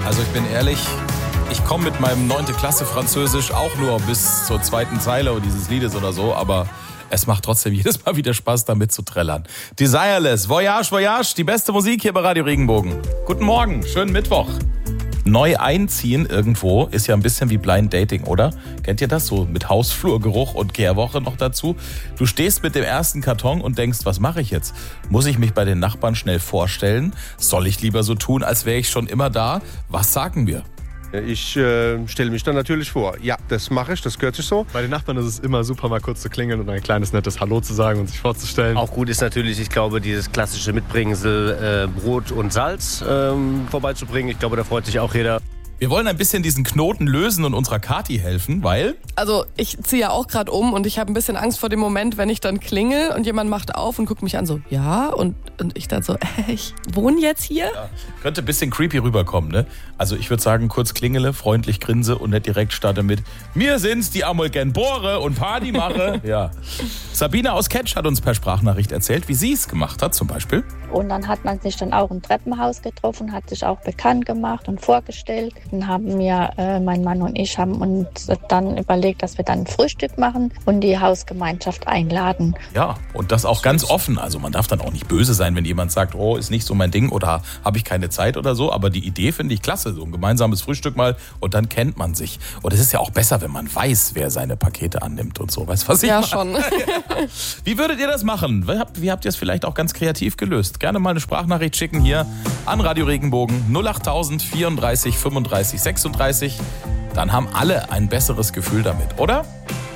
Also ich bin ehrlich, ich komme mit meinem 9. Klasse Französisch auch nur bis zur 2. Zeile dieses Liedes oder so, aber es macht trotzdem jedes Mal wieder Spaß, damit zu trällern. Desireless, Voyage, Voyage, die beste Musik hier bei Radio Regenbogen. Guten Morgen, schönen Mittwoch. Neu einziehen irgendwo ist ja ein bisschen wie Blind Dating, oder? Kennt ihr das? So mit Hausflurgeruch und Kehrwoche noch dazu. Du stehst mit dem ersten Karton und denkst, was mache ich jetzt? Muss ich mich bei den Nachbarn schnell vorstellen? Soll ich lieber so tun, als wäre ich schon immer da? Was sagen wir? Ich stelle mich dann natürlich vor. Ja, das mache ich, das gehört sich so. Bei den Nachbarn ist es immer super, mal kurz zu klingeln und ein kleines nettes Hallo zu sagen und sich vorzustellen. Auch gut ist natürlich, ich glaube, dieses klassische Mitbringsel Brot und Salz vorbeizubringen. Ich glaube, da freut sich auch jeder. Wir wollen ein bisschen diesen Knoten lösen und unserer Kathi helfen, weil... Also ich ziehe ja auch gerade um und ich habe ein bisschen Angst vor dem Moment, wenn ich dann klingel und jemand macht auf und guckt mich an so, ja, und ich dann so, ich wohne jetzt hier? Ja, könnte ein bisschen creepy rüberkommen, ne? Also ich würde sagen, kurz klingele, freundlich grinse und nicht direkt starte mit mir sind's, die einmal gern bohre und Party mache. Ja. Sabine aus Ketsch hat uns per Sprachnachricht erzählt, wie sie es gemacht hat zum Beispiel. Und dann hat man sich dann auch im Treppenhaus getroffen, hat sich auch bekannt gemacht und vorgestellt. Dann haben wir, mein Mann und ich, haben uns dann überlegt, dass wir dann ein Frühstück machen und die Hausgemeinschaft einladen. Ja, und das auch ganz offen. Also man darf dann auch nicht böse sein, wenn jemand sagt, oh, ist nicht so mein Ding oder habe ich keine Zeit oder so. Aber die Idee finde ich klasse, so ein gemeinsames Frühstück mal und dann kennt man sich. Und es ist ja auch besser, wenn man weiß, wer seine Pakete annimmt und so. Weißt du, was ich meine? Ja, schon. Wie würdet ihr das machen? Wie habt ihr es vielleicht auch ganz kreativ gelöst? Gerne mal eine Sprachnachricht schicken hier an Radio Regenbogen 08000 34 35 36. Dann haben alle ein besseres Gefühl damit, oder?